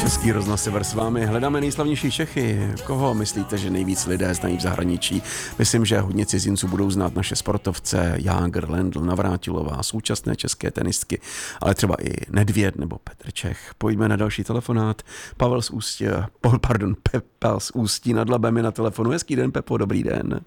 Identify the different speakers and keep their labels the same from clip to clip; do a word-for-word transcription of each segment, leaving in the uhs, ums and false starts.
Speaker 1: Český rozhlas Sever s vámi. Hledáme nejslavnější Čechy. Koho myslíte, že nejvíc lidé znají v zahraničí? Myslím, že hodně cizinců budou znát naše sportovce Jágr, Lendl, Navrátilová, současné české tenistky, ale třeba i Nedvěd nebo Petr Čech. Pojďme na další telefonát. Pavel z Ústí, pardon, Pepa z Ústí nad Labem je na telefonu. Hezký den, Pepo, dobrý den.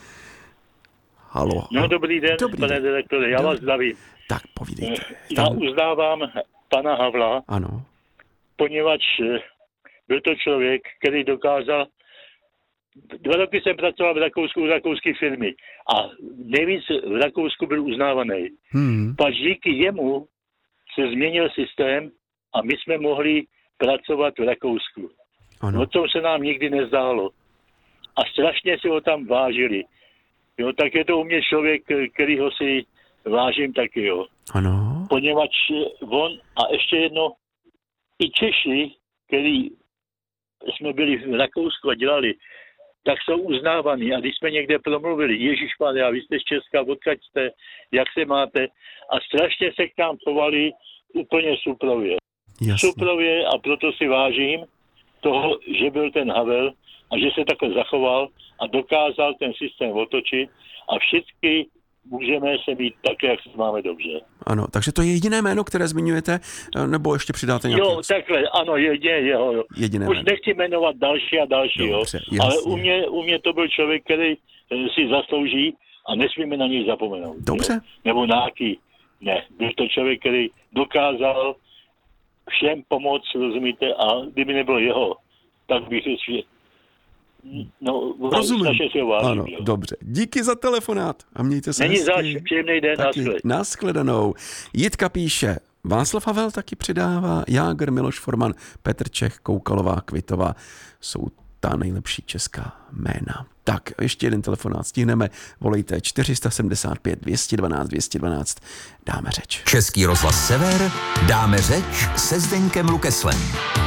Speaker 1: Halo.
Speaker 2: No dobrý den,
Speaker 1: dobrý
Speaker 2: pane
Speaker 1: den.
Speaker 2: direktore, já
Speaker 1: Dobrý.
Speaker 2: vás zdravím.
Speaker 1: Tak, povídejte.
Speaker 2: Já
Speaker 1: Tam...
Speaker 2: uznávám pana Havla,
Speaker 1: Ano.
Speaker 2: poněvadž byl to člověk, který dokázal. Dva roky jsem pracoval v Rakousku u rakouské firmy a nejvíc v Rakousku byl uznávaný.
Speaker 1: Hmm.
Speaker 2: Pak díky jemu se změnil systém a my jsme mohli pracovat v Rakousku.
Speaker 1: Ano.
Speaker 2: O tom se nám nikdy nezdálo. A strašně si ho tam vážili. Jo, tak je to u mě člověk, kterýho si vážím taky, jo.
Speaker 1: Ano.
Speaker 2: Poněvadž on a ještě jedno, i Češi, který jsme byli v Rakousku a dělali, tak jsou uznávaní. A když jsme někde promluvili, Ježišmarja, vy jste z Česka, odkud jste, jak se máte, a strašně se k nám chovali úplně suprově.
Speaker 1: Jasně.
Speaker 2: Suprově, a proto si vážím toho, že byl ten Havel a že se takhle zachoval a dokázal ten systém otočit a všichni můžeme se mít tak, jak se máme dobře.
Speaker 1: Ano, takže to je jediné jméno, které zmiňujete, nebo ještě přidáte nějaké?
Speaker 2: Jo, takhle, ano, jediné jeho, jo.
Speaker 1: Jediné
Speaker 2: Už
Speaker 1: jméno.
Speaker 2: nechci jmenovat další a další,
Speaker 1: Dobře,
Speaker 2: jo.
Speaker 1: jasně.
Speaker 2: Ale u mě, u mě to byl člověk, který eh, si zaslouží a nesmíme na něj zapomenout.
Speaker 1: Dobře.
Speaker 2: Jo? Nebo nějaký. Ne, byl to člověk, který dokázal všem pomoct, rozumíte, a kdyby nebyl jeho, tak bych si... No,
Speaker 1: Rozumím.
Speaker 2: Se vážím,
Speaker 1: Ano,
Speaker 2: jo.
Speaker 1: dobře. Díky za telefonát a mějte se
Speaker 2: Není
Speaker 1: hezky.
Speaker 2: zač, příjemný den,
Speaker 1: Taky.
Speaker 2: naschle.
Speaker 1: Nashledanou. Jitka píše, Václav Havel taky přidává, Jágr, Miloš Forman, Petr Čech, Koukalová, Kvitová jsou ta nejlepší česká jména. Tak, ještě jeden telefonát stihneme. Volejte čtyři sedmdesát pět, dvě stě dvanáct, dvě stě dvanáct. Dáme řeč.
Speaker 3: Český rozhlas Sever, dáme řeč se Zdeňkem Lukeslem.